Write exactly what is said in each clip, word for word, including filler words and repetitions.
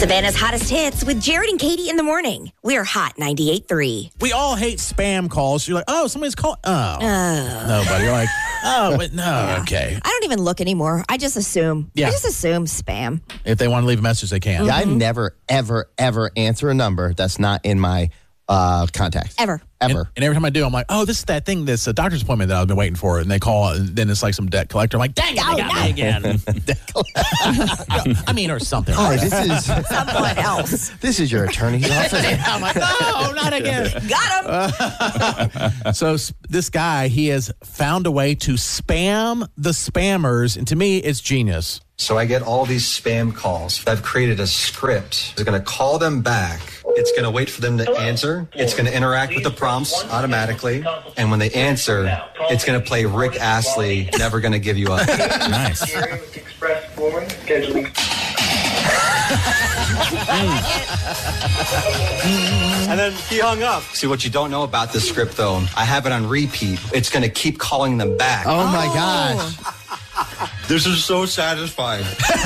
Savannah's hottest hits with Jared and Katie in the morning. We're Hot ninety-eight point three. We all hate spam calls. You're like, oh, somebody's calling. Oh. oh. Nobody. You're like, oh, but no, yeah. Okay. I don't even look anymore. I just assume. Yeah. I just assume spam. If they want to leave a message, they can. Yeah, mm-hmm. I never, ever, ever answer a number that's not in my uh, contacts. Ever. Ever. And, and every time I do, I'm like, oh, this is that thing, this uh, doctor's appointment that I've been waiting for. And they call, and then it's like some debt collector. I'm like, dang it, oh, they got no. me again. I mean, or something. Hi, this is someone else. This is your attorney's office. I'm like, no, not again. Got him. Uh, so this guy, he has found a way to spam the spammers. And to me, it's genius. So I get all these spam calls. I've created a script. It's going to call them back. It's going to wait for them to answer. It's going to interact with the prompts automatically. And when they answer, it's going to play Rick Astley, Never Gonna Give You Up. Nice. And then he hung up. See, what you don't know about this script, though, I have it on repeat. It's going to keep calling them back. Oh, my oh. gosh. This is so satisfying.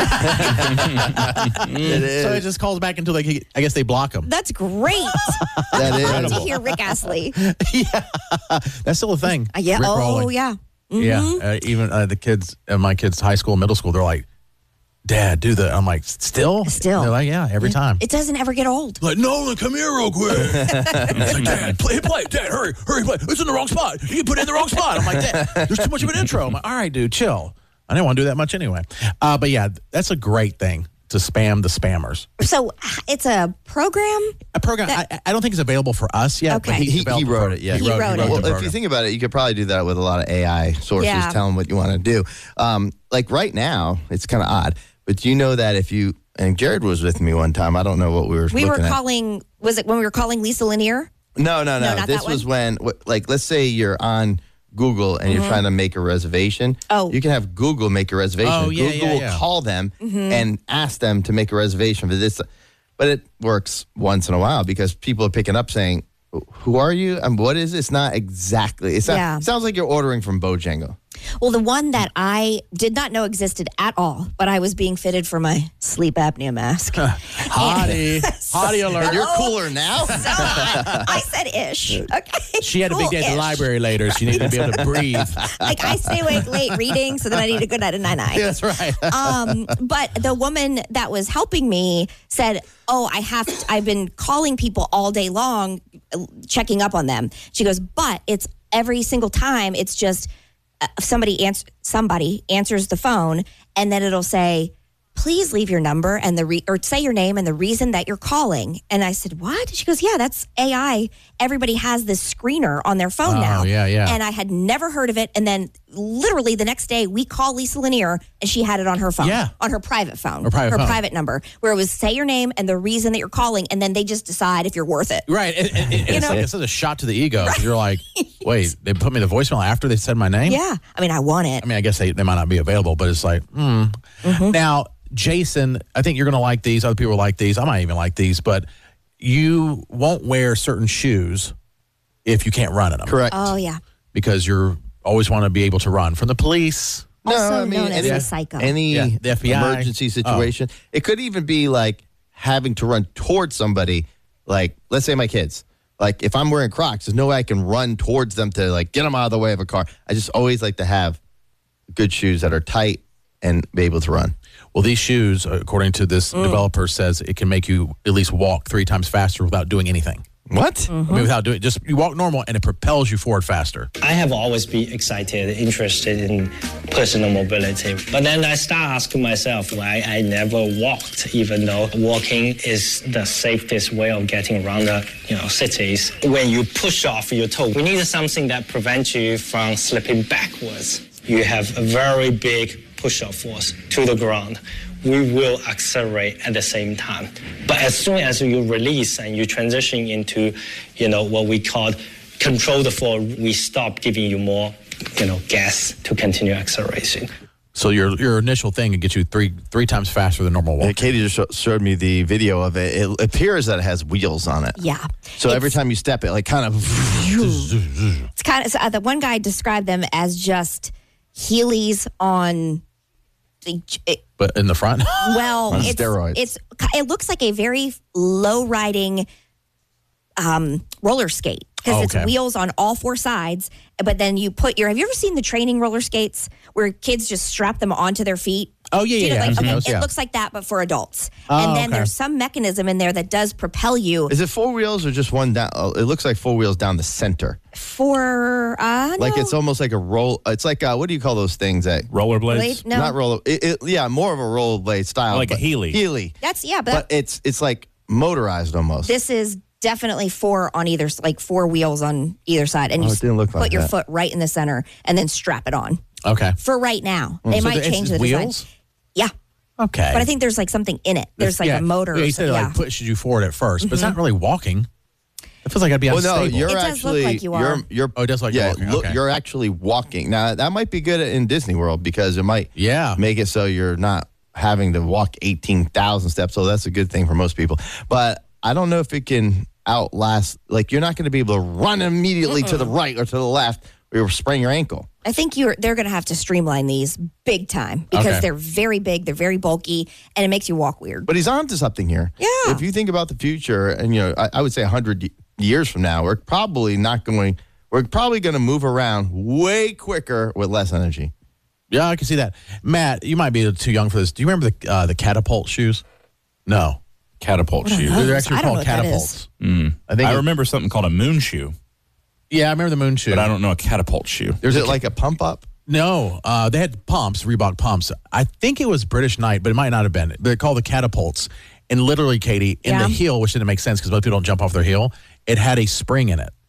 It is. So it just calls back until they, I guess they block him. That's great. That is. I love to hear Rick Astley. Yeah. That's still a thing. Uh, yeah. Rick oh, rolling. yeah. Mm-hmm. Yeah. Uh, even uh, the kids, uh, my kids, high school, middle school, they're like, Dad, do the. I'm like, still? Still. They're like, yeah, every time. It doesn't ever get old. Like, Nolan, come here real quick. It's like, Dad, play, play. Dad, hurry, hurry, play. It's in the wrong spot. You put it in the wrong spot. I'm like, Dad, there's too much of an intro. I'm like, all right, dude, chill. I didn't want to do that much anyway. Uh, but yeah, that's a great thing to spam the spammers. So it's a program? A program. That, I, I don't think it's available for us yet. Okay. But he, He, he developed wrote it, yeah. He wrote it. Well, if you think about it, you could probably do that with a lot of A I sources, Yeah. tell them what you want to do. Um, like right now, it's kind of odd, but you know that if you, and Jared was with me one time, I don't know what we were We were looking at. calling, was it when we were calling Lisa Lanier? No, no, no. No, not this that was one? when, like, let's say you're on Google and you're trying to make a reservation. Oh. You can have Google make a reservation. Oh, yeah, Google yeah, will yeah. call them and ask them to make a reservation for this. But it works once in a while because people are picking up saying, who are you? And what is it? It's not exactly. It's not, Yeah. It sounds like you're ordering from Bojangles. Well, the one that I did not know existed at all, but I was being fitted for my sleep apnea mask. Hottie. Hottie alert. You're cooler now? So, I said ish. Okay. She had a big day at the Cool-ish. library later. She needed to be able to breathe. Like I stay awake late reading, so then I need a good night at nine nine. Yeah, that's right. Um, but the woman that was helping me said, "Oh, I have. To, I've been calling people all day long, uh, checking up on them." She goes, "But it's every single time. It's just uh, somebody ans- somebody answers the phone, and then it'll say." Please leave your number and the re- or say your name and the reason that you're calling. And I said, what? She goes, yeah, that's A I. Everybody has this screener on their phone Oh, now. yeah, yeah. And I had never heard of it. And then literally the next day we call Lisa Lanier and she had it on her phone. Yeah. On her private phone. Her private her phone. private number where it was say your name and the reason that you're calling. And then they just decide if you're worth it. Right. It, it, it, it's, know? like, it's such a shot to the ego. Right. You're like, wait, they put me the voicemail after they said my name? Yeah. I mean, I want it. I mean, I guess they, they might not be available, but it's like, hmm. Mm-hmm. Now, Jason, I think you're going to like these. Other people like these. I might even like these, but you won't wear certain shoes if you can't run in them. Correct. Oh, yeah. Because you're always want to be able to run from the police. No, Also I mean, known as any, a psycho. any Yeah, the F B I. emergency situation. It could even be like having to run towards somebody. Like, let's say my kids. Like, if I'm wearing Crocs, there's no way I can run towards them to, like, get them out of the way of a car. I just always like to have good shoes that are tight and be able to run. Well, these shoes, according to this Mm. developer, says it can make you at least walk three times faster without doing anything. What? Mm-hmm. I mean, without doing just you walk normal and it propels you forward faster. I have always been excited, interested in personal mobility. But then I start asking myself why I never walked, even though walking is the safest way of getting around the you know cities. When you push off your toe, we need something that prevents you from slipping backwards. You have a very big push-off force to the ground. We will accelerate at the same time. But as soon as you release and you transition into, you know, what we call control the fall, we stop giving you more, you know, gas to continue acceleration. So your your initial thing can get you three three times faster than normal Yeah, walking. Katie just sh- showed me the video of it. It appears that it has wheels on it. Yeah. So every It's- time you step it, like kind of. It's kind of, uh, the one guy described them as just Heelys on the, it, But in the front? well, On it's, steroids. it's it looks like a very low riding um, roller skate because Oh, it's okay. wheels on all four sides. But then you put your. Have you ever seen the training roller skates where kids just strap them onto their feet? Oh, yeah, Do you know, yeah, like, I've seen okay, those, it yeah. looks like that, but for adults. Oh, and then okay. there's some mechanism in there that does propel you Is it four wheels or just one down? oh, It looks like four wheels down the center. for uh, Like no. it's almost like a roll. It's like, uh, what do you call those things that? Rollerblades. Blade? No, Not roller. It, it, yeah, more of a rollerblade style. Like a but- Heeley. Heeley. that's yeah, but, But it's it's like motorized almost. this is definitely four on either, like four wheels on either side, and Oh, you it didn't look put like your that. foot right in the center and then strap it on. Okay. For right now, they So might the- change it's the design. wheels? Yeah, Okay. but I think there's like something in it. There's like yeah. a motor. Yeah, or you said it something. like pushes you forward at first, but it's not really walking. It feels like I'd be well, no, unstable. you're It does look actually like you are. you're you're Oh, it does look like yeah, you're walking, look, okay. you're actually walking. Now that might be good in Disney World because it might Yeah. make it so you're not having to walk eighteen thousand steps. So that's a good thing for most people. But I don't know if it can outlast. Like you're not going to be able to run immediately to the right or to the left, or you'll sprain your ankle. I think you're. They're going to have to streamline these big time because Okay. they're very big, they're very bulky, and it makes you walk weird. But he's on to something here. Yeah. If you think about the future, and you know, I, I would say one hundred years from now, we're probably not going. We're probably going to move around way quicker with less energy. Yeah, I can see that. Matt, you might be too young for this. Do you remember the uh, the catapult shoes? No. Catapult shoe. know. They're actually I don't called know what that catapults. Mm. I think I it- remember something called a moon shoe, Yeah, I remember the moon shoe. but I don't know a catapult shoe. Is it like a pump up? No, uh, they had pumps, Reebok pumps. I think it was British Knight, but it might not have been. They're called the catapults. And literally, Katie, in Yeah. the heel, which didn't make sense because most people don't jump off their heel, it had a spring in it.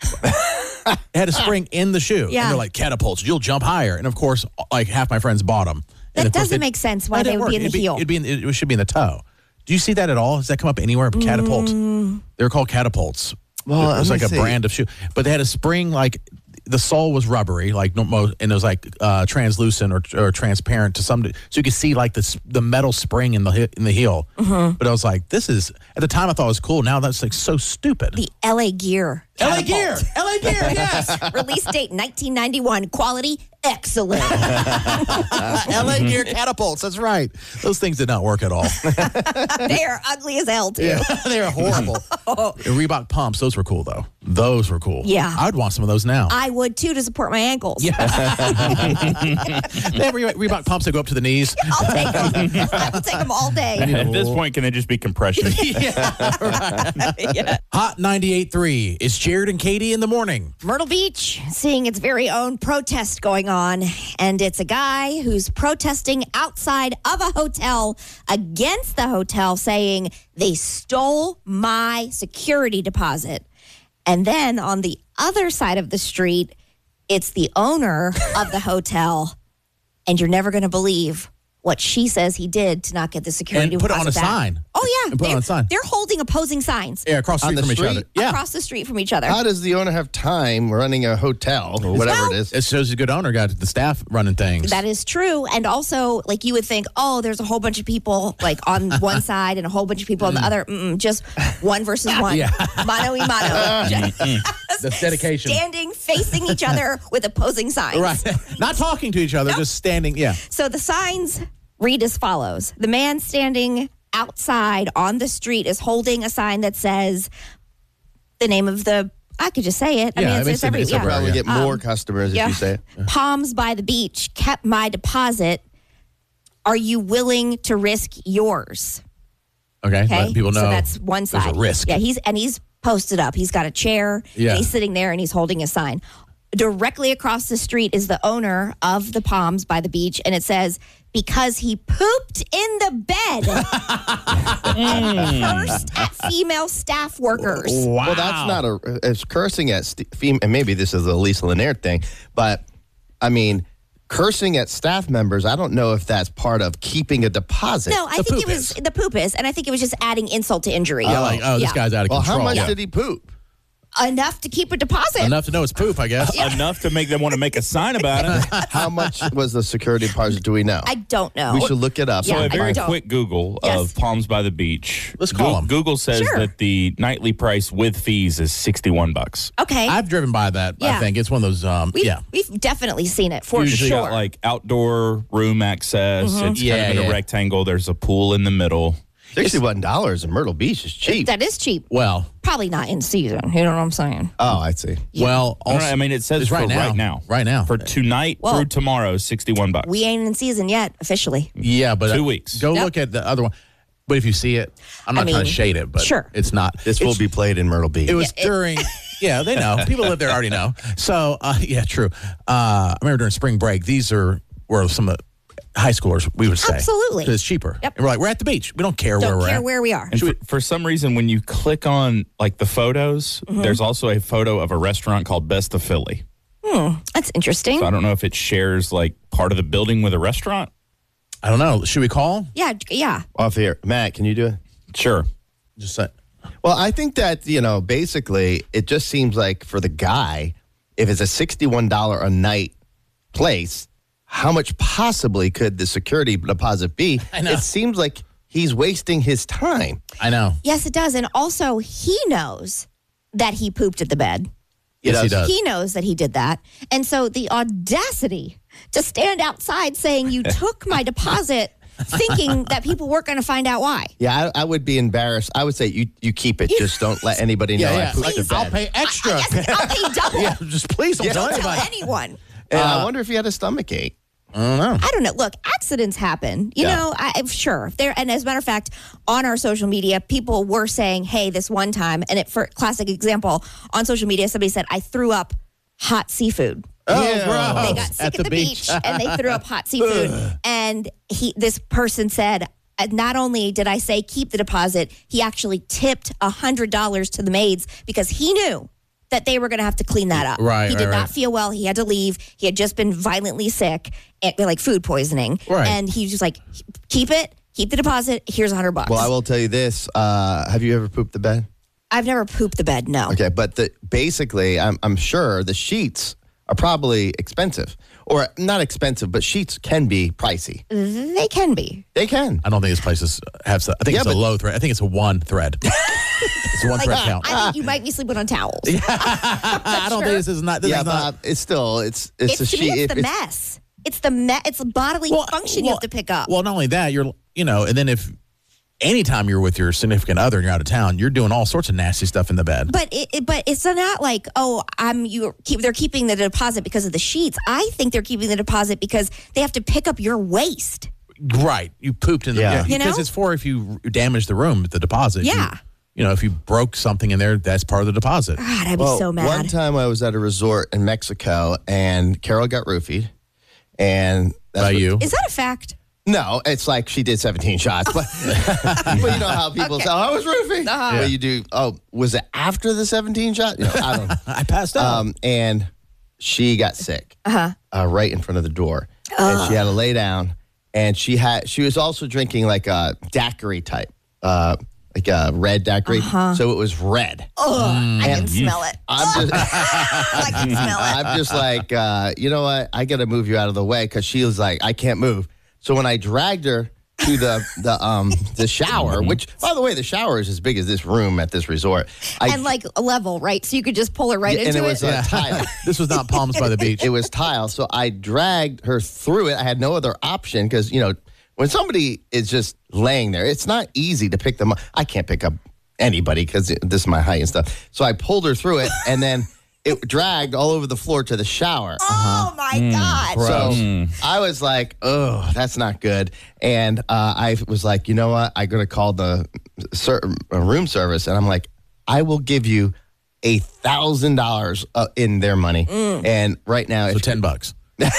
It had a spring in the shoe. Yeah. And they're like, catapults, you'll jump higher. And of course, like half my friends bought them. That And of course doesn't they- make sense why That they didn't would be work. in the it'd heel. It'd be in, it should be in the toe. Do you see that at all? Does that come up anywhere? Catapults. Mm. They're called catapults. Well, it was let like me a see. brand of shoe, but they had a spring. Like the sole was rubbery, like no mo- and it was like uh, translucent or, or transparent to some, so you could see like the s- the metal spring in the he- in the heel. Mm-hmm. But I was like, this is at the time I thought it was cool. Now that's like so stupid. The L A Gear. L A catapult. Gear, L A Gear, yes. Release date nineteen ninety-one. Quality excellent. L A Gear catapults. That's right. Those things did not work at all. They are ugly as hell too. they were horrible. And Reebok pumps. Those were cool though. Those were cool. Yeah. I'd want some of those now. I would too to support my ankles. They have Re- Reebok pumps that go up to the knees. I'll take them. I will take them all day. At this point, can they just be compression? Hot ninety-eight point three. It's Jared and Katie in the morning. Myrtle Beach seeing its very own protest going on, and it's a guy who's protesting outside of a hotel against the hotel, saying they stole my security deposit. And then on the other side of the street, it's the owner of the hotel, and you're never going to believe what she says he did to not get the security And put it deposit on a back. sign. Oh yeah, And put it they're, on a sign. they're holding opposing signs Yeah, across the On street the from each street? other. Yeah. across the street from each other. How does the owner have time running a hotel or whatever Well, it is? It shows a good owner got the staff running things. That is true. And also, like, you would think, oh, there's a whole bunch of people, like, on one side and a whole bunch of people on the other. Mm-mm, just one versus one. Yeah. Mano y mano. Just That's dedication. standing, facing each other with opposing signs. Right. Not talking to each other, just standing. Yeah. So the signs read as follows. The man standing outside on the street is holding a sign that says the name of the, I could just say it. I Yeah, mean, it it's, makes it's it- every, it's yeah. everywhere. Probably get more Um, customers if Yeah. you say it. Palms by the beach kept my deposit. Are you willing to risk yours? Okay. Okay, Let people know. so that's one there's side. a risk. Yeah, he's and he's posted up. He's got a chair. Yeah. And he's sitting there and he's holding a sign. Directly across the street is the owner of the Palms by the beach, and it says, "Because he pooped in the bed and cursed at female staff workers." Wow. Well, that's not a. It's cursing at st- fem- and maybe this is a Lisa Lanier thing, but I mean, cursing at staff members. I don't know if that's part of keeping a deposit. No, I The think it poop was is. the poop is, and I think it was just adding insult to injury. Yeah, like, oh, this Yeah. guy's out of Well, control. how much Yeah. did he poop? Enough to keep a deposit. Enough to know it's poop, I guess. Enough to make them want to make a sign about it. How much was the security deposit? Do we know? I don't know. we should look it up. Yeah, So a I very don't. quick Google Yes. of Palms by the Beach. Let's call Goo- 'em. Google says Sure. that the nightly price with fees is sixty-one bucks. Okay. I've driven by that. I Yeah. think it's one of those. Um, we've, yeah. we've definitely seen it for Usually sure. got like outdoor room access. It's Yeah, kind of in yeah. a rectangle. There's a pool in the middle. sixty-one dollars in Myrtle Beach is cheap. That is cheap. Well, Probably not in season. You know what I'm saying? Oh, I see. well, I, don't also, know, I mean, it says it's for right now. right now. Right now. For tonight Well, through tomorrow, sixty-one bucks. We ain't in season yet, officially. yeah, but Two uh, weeks. Go Yep. look at the other one. But if you see it, I'm not I trying mean, to shade it, but sure. it's not. This will it's- be played in Myrtle Beach. It was Yeah, it- during. Yeah, they know. People live there already know. So uh, yeah, true. Uh, I remember during spring break, these are were some of the high schoolers. We would say Absolutely. 'Cause it's cheaper. Yep. And we're like, we're at the beach. We don't care where Don't we're care at. where we are. And for, for some reason, when you click on like the photos, Mm-hmm. there's also a photo of a restaurant called Best of Philly. That's interesting. So I don't know if it shares like part of the building with a restaurant. I don't know. Should we call? Yeah, yeah. Off here. Matt, can you do it? Sure. Just say. Well, I think that, you know, basically it just seems like for the guy, if it's a sixty-one dollars a night place, how much possibly could the security deposit be? I know. It seems like he's wasting his time. I know. Yes, it does. And also, he knows that he pooped at the bed. Yes, he does. He knows that he did that. And so the audacity to stand outside saying you took my deposit thinking that people weren't going to find out why. Yeah, I, I would be embarrassed. I would say you, you keep it. Just don't let anybody know Yeah, I yeah. pooped Like, the I'll bed. pay extra. Yes, I'll pay double. yeah, just please don't tell Don't tell anybody. anyone. And Uh, I wonder if he had a stomach ache. I don't know. I don't know. Look, accidents happen. You Yeah. know, I, I'm sure there. And as a matter of fact, on our social media, people were saying, "Hey, this one time," and it for classic example on social media, somebody said, "I threw up hot seafood." Oh, Yeah. gross. They got sick At at, the, beach. and they threw up hot seafood. And he, this person said, uh, not only did I say keep the deposit, he actually tipped a hundred dollars to the maids because he knew that they were going to have to clean that up. Right, He right, did not right. feel well. He had to leave. He had just been violently sick, and, like food poisoning. Right. And he was just like, keep it, keep the deposit. Here's a hundred bucks. Well, I will tell you this. Uh, have you ever pooped the bed? I've never pooped the bed. No. Okay, but the, basically, I'm, I'm sure the sheets are probably expensive. Or not expensive, but sheets can be pricey. They can be. They can. I don't think his places have. so- I think Yeah, it's a but- low thread. I think it's a one thread. it's a one Like, thread count. I think you might be sleeping on towels. I don't think this is not. This Yeah, is not. but it's still, it's it's, It's, a to me, sheet. it's If the mess. It's the me- It's a bodily function you have to pick up. Well, not only that, you're you know, and then if anytime you're with your significant other and you're out of town, you're doing all sorts of nasty stuff in the bed. But it, it- but it's not like, oh, I'm you keep they're keeping the deposit because of the sheets. I think they're keeping the deposit because they have to pick up your waste. Right, you pooped in the Yeah. You because know? it's for if you damage the room, the deposit. Yeah. You, you know, if you broke something in there, that's part of the deposit. God, I'd be Well, so mad. One time I was at a resort in Mexico and Carol got roofied. And that's By what- you, Is that a fact? No, it's like she did seventeen shots. But, but you know how people say, oh, I was roofied. Uh-huh. But you do, oh, was it after the seventeen shot? You know, I don't know. I passed out. Um, and she got sick uh right in front of the door. And she had to lay down. And she had she was also drinking like a daiquiri type, uh, like a red daiquiri. So it was red. Ugh, I can smell it. I'm just, I can smell it. I'm just like, uh, you know what? I got to move you out of the way because she was like, I can't move. So when I dragged her to the the um the shower, which by the way, the shower is as big as this room at this resort. I, And like a level, right? So you could just pull her right and into it was it. uh, tile. this was not Palms by the Beach. It was tile. So I dragged her through it. I had no other option because, you know, when somebody is just laying there, it's not easy to pick them up. I can't pick up anybody because this is my height and stuff. So I pulled her through it and then it dragged all over the floor to the shower. Oh my God. So I was like, oh, that's not good. And uh, I was like, you know what? I'm going to call the ser- uh, room service. And I'm like, I will give you a thousand dollars in their money. And right now, So if ten bucks.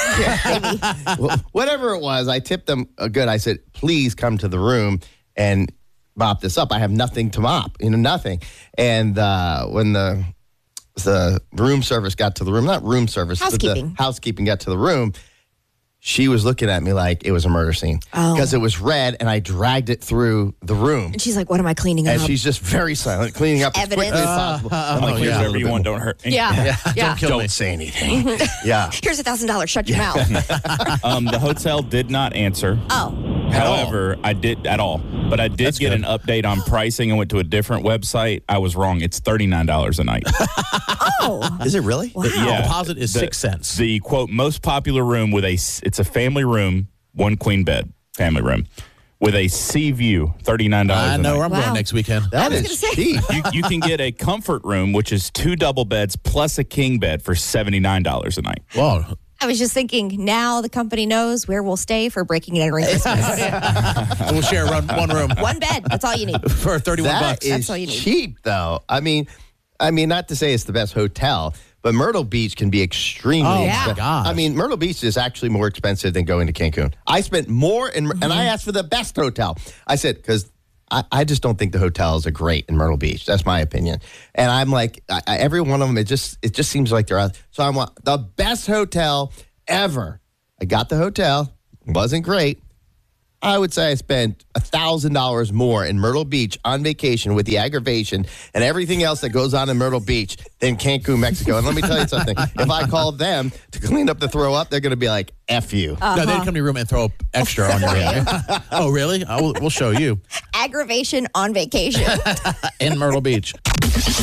Wh- whatever it was, I tipped them uh, good. I said, please come to the room and mop this up. I have nothing to mop, you know, nothing. And uh, when the the room service got to the room, not room service, but Housekeeping. the housekeeping got to the room, she was looking at me like it was a murder scene because it was red and I dragged it through the room. And she's like, what am I cleaning And up? she's just very silent, cleaning up Evidence. as quickly as possible. I'm oh, like, yeah. "Here's a Whatever little you bit want, more." don't hurt. yeah. Yeah. Don't kill me. Don't say anything. Yeah. Here's a thousand dollars. Shut your mouth. Um, the hotel did not answer. Oh. However, I did at all, but I did That's get good. an update on pricing and went to a different website. I was wrong. It's thirty-nine dollars a night. Oh. Is it really? Wow. Yeah. Deposit is The- six cents. The quote most popular room with a s- it's a family room, one queen bed, family room with a sea view, thirty-nine dollars I a know night. where I'm Wow. going next weekend. That was is gonna say. cheap. you, you can get a comfort room, which is two double beds plus a king bed for seventy-nine dollars a night. Whoa. I was just thinking, now the company knows where we'll stay for breaking and entering Christmas. So we'll share one, one room One bed. That's all you need. for thirty-one That bucks. is That's all you need. cheap, though. I mean, I mean, not to say it's the best hotel, but Myrtle Beach can be extremely Oh, my expensive. gosh. I mean, Myrtle Beach is actually more expensive than going to Cancun. I spent more, in, and I asked for the best hotel. I said, because I, I just don't think the hotels are great in Myrtle Beach. That's my opinion. And I'm like, I, I, every one of them, it just it just seems like they're out. So I want the best hotel ever. I got the hotel. Wasn't great. I would say I spent one thousand dollars more in Myrtle Beach on vacation with the aggravation and everything else that goes on in Myrtle Beach than Cancun, Mexico. And let me tell you something. If I call them to clean up the throw up, they're going to be like, F you. Uh, No, they'd come to your room and throw extra on your room. Oh, really? I will, we'll show you Aggravation on vacation. in Myrtle Beach.